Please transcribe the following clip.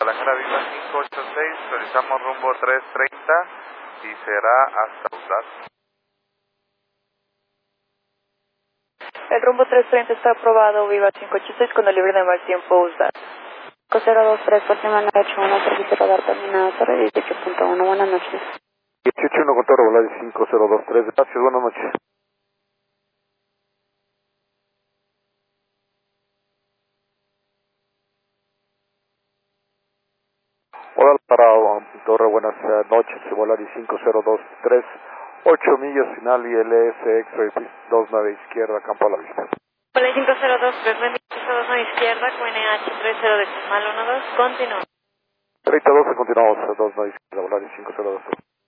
Guadalajara Viva 586, realizamos rumbo 330 y será hasta Usar. El rumbo 330 está aprobado, Viva 586 con el libre de mal tiempo Usar. 023, próxima 981, servicio radar terminado, torre 18.1, buenas noches. 181 con torre volar 5023, gracias, buenas noches. Hola para Torre, buenas noches, Volaris 5023, 8 millas final y LS X-Ray 29 izquierda, campo a la vista. Volaris 5023, remite 29 izquierda, QNH 30 decimal 12, continúa. 3012, continuamos, 29 izquierda, Volaris 5023.